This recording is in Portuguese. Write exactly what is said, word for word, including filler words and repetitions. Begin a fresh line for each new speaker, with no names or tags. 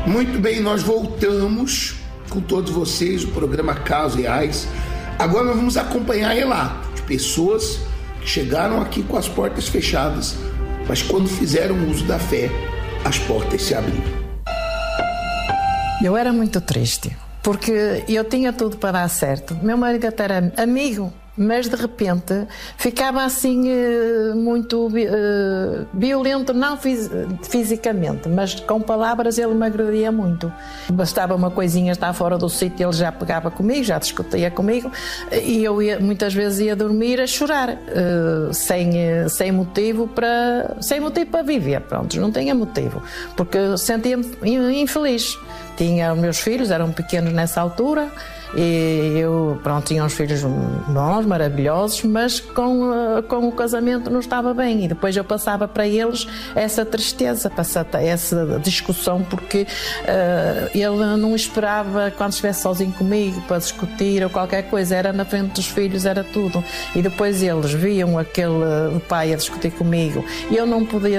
Muito bem, nós voltamos com todos vocês, o programa Casos Reais. Agora nós vamos acompanhar relatos de pessoas que chegaram aqui com as portas fechadas, mas quando fizeram uso da fé, as portas se abriram.
Eu era muito triste, porque eu tinha tudo para dar certo. Meu marido até era amigo, mas de repente ficava assim muito uh, violento, não fis- fisicamente, mas com palavras ele me agredia muito. Bastava uma coisinha estar fora do sítio, ele já pegava comigo, já discutia comigo, e eu ia, muitas vezes ia dormir a chorar, uh, sem, sem motivo para sem motivo para viver, pronto, não tinha motivo, porque sentia-me infeliz. Tinha os meus filhos, eram pequenos nessa altura, e eu, pronto, tinha uns filhos bons, maravilhosos, mas com, com o casamento não estava bem. E depois eu passava para eles essa tristeza, essa discussão, porque uh, ele não esperava quando estivesse sozinho comigo para discutir ou qualquer coisa, era na frente dos filhos, era tudo. E depois eles viam aquele o pai a discutir comigo e eu não podia